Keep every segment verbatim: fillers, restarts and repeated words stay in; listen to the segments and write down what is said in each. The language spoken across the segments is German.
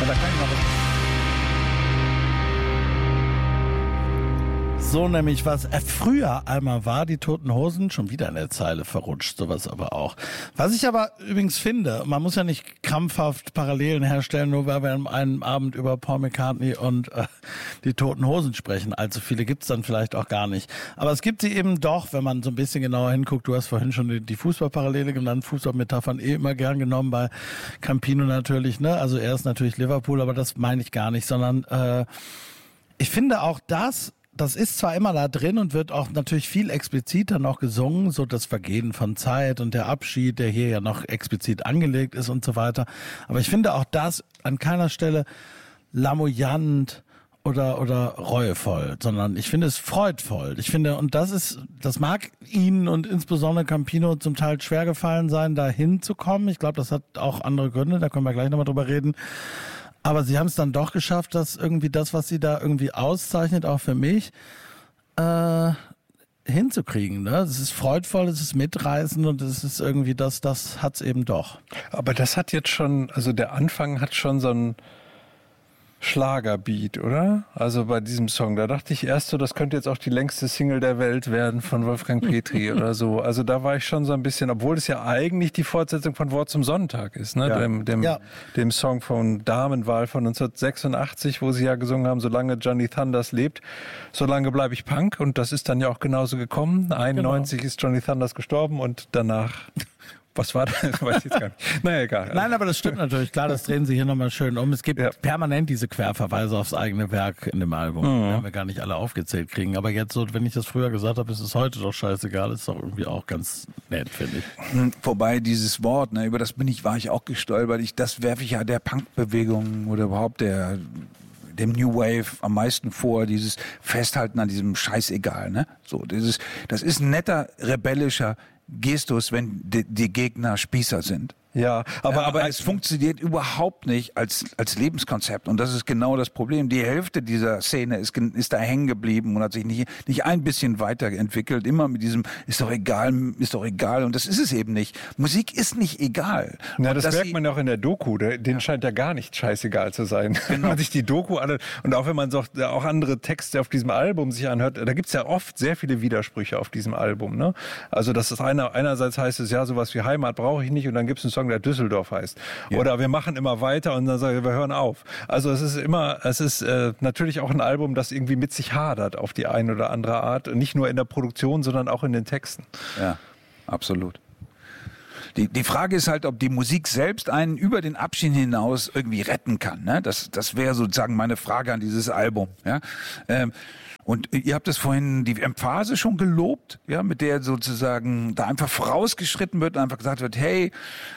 da kann ich noch was. So nämlich was äh, früher einmal war, die Toten Hosen, schon wieder in der Zeile verrutscht, sowas aber auch. Was ich aber übrigens finde, man muss ja nicht krampfhaft Parallelen herstellen, nur weil wir an einem Abend über Paul McCartney und äh, die Toten Hosen sprechen. Allzu viele gibt's dann vielleicht auch gar nicht. Aber es gibt sie eben doch, wenn man so ein bisschen genauer hinguckt. Du hast vorhin schon die, die Fußballparallele genannt, Fußballmetaphern eh immer gern genommen, bei Campino natürlich, ne? Also er ist natürlich Liverpool, aber das meine ich gar nicht, sondern äh, ich finde auch das, das ist zwar immer da drin und wird auch natürlich viel expliziter noch gesungen, so das Vergehen von Zeit und der Abschied, der hier ja noch explizit angelegt ist und so weiter. Aber ich finde auch das an keiner Stelle lamoyant oder oder reuevoll, sondern ich finde es freudvoll. Ich finde, und das ist, das mag Ihnen und insbesondere Campino zum Teil schwer gefallen sein, da hinzukommen. Ich glaube, das hat auch andere Gründe, da können wir gleich nochmal drüber reden. Aber sie haben es dann doch geschafft, dass irgendwie das, was sie da irgendwie auszeichnet, auch für mich, äh, hinzukriegen. Ne? Es ist freudvoll, es ist mitreißend und es ist irgendwie das, das hat's eben doch. Aber das hat jetzt schon, also der Anfang hat schon so ein Schlagerbeat, oder? Also bei diesem Song, da dachte ich erst so, das könnte jetzt auch die längste Single der Welt werden von Wolfgang Petri oder so. Also da war ich schon so ein bisschen, obwohl es ja eigentlich die Fortsetzung von Wort zum Sonntag ist, ne? Ja. Dem, dem, ja. dem Song von Damenwahl von neunzehnhundertsechsundachtzig, wo sie ja gesungen haben, solange Johnny Thunders lebt, solange bleibe ich Punk. Und das ist dann ja auch genauso gekommen. einundneunzig genau. Ist Johnny Thunders gestorben und danach... Was war das? Weiß ich jetzt gar nicht. Naja, egal. Nein, aber das stimmt natürlich. Klar, das drehen Sie hier nochmal schön um. Es gibt ja. permanent diese Querverweise aufs eigene Werk in dem Album. Mhm. Die haben wir gar nicht alle aufgezählt kriegen. Aber jetzt so, wenn ich das früher gesagt habe, ist es heute doch scheißegal. Ist doch irgendwie auch ganz nett, finde ich. Wobei dieses Wort, ne, über das bin ich, war ich auch gestolpert. Ich, das werfe ich ja der Punkbewegung oder überhaupt der... dem New Wave am meisten vor, dieses Festhalten an diesem Scheißegal, ne? So, dieses, das ist ein netter, rebellischer Gestus, wenn die, die Gegner Spießer sind. Ja, aber, ja, aber es funktioniert überhaupt nicht als, als Lebenskonzept. Und das ist genau das Problem. Die Hälfte dieser Szene ist, ist da hängen geblieben und hat sich nicht, nicht ein bisschen weiterentwickelt. Immer mit diesem, ist doch egal, ist doch egal. Und das ist es eben nicht. Musik ist nicht egal. Na, das merkt man ja auch in der Doku. Den scheint ja gar nicht scheißegal zu sein. Genau. Wenn man sich die Doku anhört und auch wenn man so, auch andere Texte auf diesem Album sich anhört, da gibt's ja oft sehr viele Widersprüche auf diesem Album, ne? Also, das ist einer, einerseits heißt es ja, sowas wie Heimat brauche ich nicht und dann gibt's einen Song, der Düsseldorf heißt. Ja. Oder wir machen immer weiter und dann sagen wir, wir hören auf. Also es ist immer, es ist äh, natürlich auch ein Album, das irgendwie mit sich hadert auf die eine oder andere Art. Und nicht nur in der Produktion, sondern auch in den Texten. Ja, absolut. Die, die Frage ist halt, ob die Musik selbst einen über den Abschied hinaus irgendwie retten kann. Ne? Das, das wäre sozusagen meine Frage an dieses Album. Ja? Ähm, Und ihr habt es vorhin die Emphase schon gelobt, ja, mit der sozusagen da einfach vorausgeschritten wird und einfach gesagt wird, hey,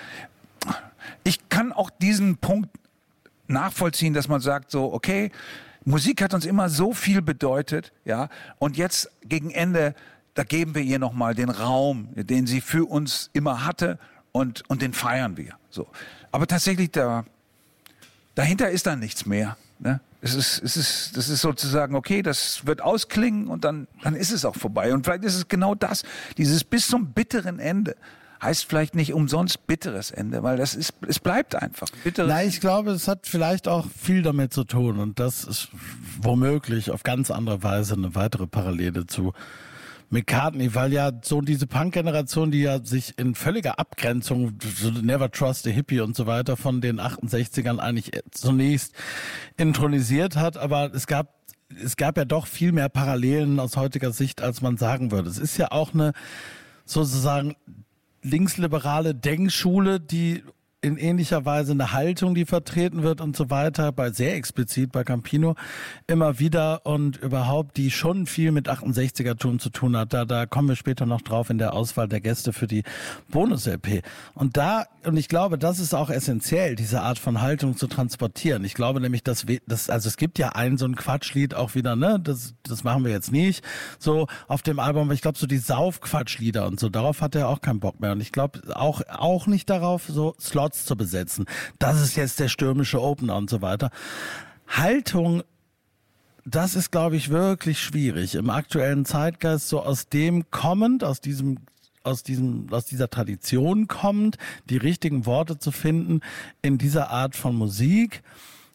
ich kann auch diesen Punkt nachvollziehen, dass man sagt so, okay, Musik hat uns immer so viel bedeutet, ja, und jetzt gegen Ende, da geben wir ihr nochmal den Raum, den sie für uns immer hatte und, und den feiern wir, so. Aber tatsächlich da, dahinter ist dann nichts mehr, ne? Es ist, es ist, das ist sozusagen, okay, das wird ausklingen und dann, dann ist es auch vorbei. Und vielleicht ist es genau das, dieses bis zum bitteren Ende. Heißt vielleicht nicht umsonst bitteres Ende, weil das ist, es bleibt einfach bitteres. Nein, ich glaube, es hat vielleicht auch viel damit zu tun und das ist womöglich auf ganz andere Weise eine weitere Parallele zu McCartney, weil ja so diese Punk-Generation, die ja sich in völliger Abgrenzung, so Never Trust a Hippie und so weiter von den achtundsechzigern eigentlich zunächst intronisiert hat, aber es gab es gab ja doch viel mehr Parallelen aus heutiger Sicht, als man sagen würde. Es ist ja auch eine sozusagen linksliberale Denkschule, die in ähnlicher Weise eine Haltung, die vertreten wird und so weiter, bei sehr explizit bei Campino immer wieder und überhaupt, die schon viel mit achtundsechziger-Ton zu tun hat. Da, da kommen wir später noch drauf in der Auswahl der Gäste für die Bonus-L P. Und da, und ich glaube, das ist auch essentiell, diese Art von Haltung zu transportieren. Ich glaube nämlich, dass wir, das, also es gibt ja ein so ein Quatschlied auch wieder, ne, das, das machen wir jetzt nicht, so auf dem Album, ich glaube, so die Sauf-Quatschlieder und so, darauf hat er auch keinen Bock mehr. Und ich glaube auch, auch nicht darauf, so Slots zu besetzen. Das ist jetzt der stürmische Opener und so weiter. Haltung, das ist, glaube ich, wirklich schwierig. Im aktuellen Zeitgeist so aus dem kommend, aus diesem aus diesem, aus dieser Tradition kommend, die richtigen Worte zu finden in dieser Art von Musik,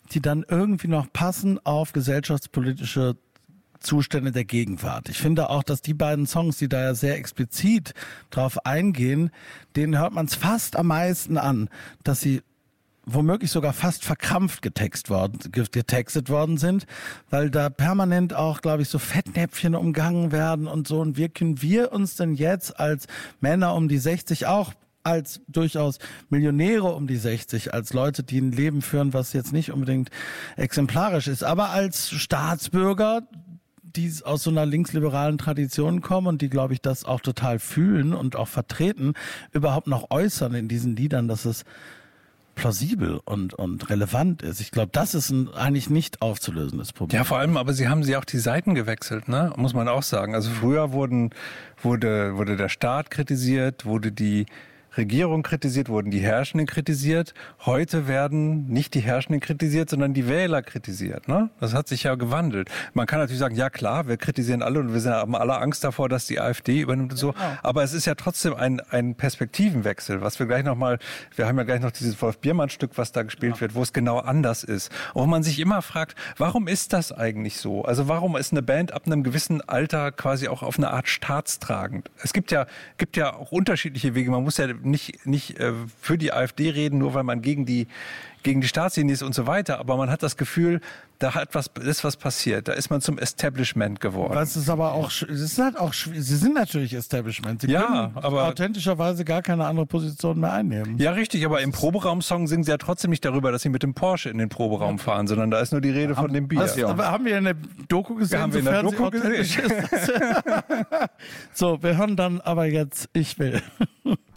die dann irgendwie noch passen auf gesellschaftspolitische Zustände der Gegenwart. Ich finde auch, dass die beiden Songs, die da ja sehr explizit drauf eingehen, denen hört man es fast am meisten an, dass sie womöglich sogar fast verkrampft getext worden, getextet worden sind, weil da permanent auch, glaube ich, so Fettnäpfchen umgangen werden und so. Und wie können wir uns denn jetzt als Männer um die sechzig auch als durchaus Millionäre um die sechzig, als Leute, die ein Leben führen, was jetzt nicht unbedingt exemplarisch ist, aber als Staatsbürger, die aus so einer linksliberalen Tradition kommen und die, glaube ich, das auch total fühlen und auch vertreten, überhaupt noch äußern in diesen Liedern, dass es plausibel und, und relevant ist. Ich glaube, das ist ein eigentlich nicht aufzulösendes Problem. Ja, vor allem, aber sie haben sie auch die Seiten gewechselt, ne? Muss man auch sagen. Also früher wurden, wurde, wurde der Staat kritisiert, wurde die Regierung kritisiert, wurden die Herrschenden kritisiert. Heute werden nicht die Herrschenden kritisiert, sondern die Wähler kritisiert. Ne? Das hat sich ja gewandelt. Man kann natürlich sagen, ja klar, wir kritisieren alle und wir haben alle Angst davor, dass die AfD übernimmt und so. Genau. Aber es ist ja trotzdem ein, ein Perspektivenwechsel, was wir gleich nochmal, wir haben ja gleich noch dieses Wolf-Biermann-Stück, was da gespielt ja. wird, wo es genau anders ist. Und wo man sich immer fragt, warum ist das eigentlich so? Also warum ist eine Band ab einem gewissen Alter quasi auch auf eine Art staatstragend? Es gibt ja, gibt ja auch unterschiedliche Wege. Man muss ja nicht, nicht äh, für die AfD reden, nur weil man gegen die, gegen die Staatslinie ist und so weiter. Aber man hat das Gefühl, da hat was, ist was passiert. Da ist man zum Establishment geworden. Was ist aber auch, es ist halt auch, sie sind natürlich Establishment. Sie ja, können aber authentischerweise gar keine andere Position mehr einnehmen. Ja, richtig. Aber im Proberaum-Song singen sie ja trotzdem nicht darüber, dass sie mit dem Porsche in den Proberaum fahren, sondern da ist nur die Rede haben, von dem Bier. Das, ja. Aber haben wir in der Doku gesehen? Ja, haben wir in der Doku gesehen. So, wir hören dann aber jetzt Ich will.